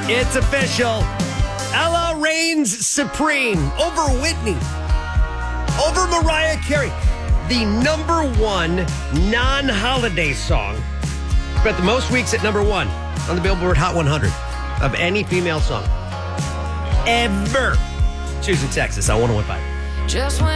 It's official. Ella reigns supreme over Whitney, over Mariah Carey. The number one non-holiday song. Spent the most weeks at number one on the Billboard Hot 100 of any female song ever. Choosing Texas on 101.5. Just when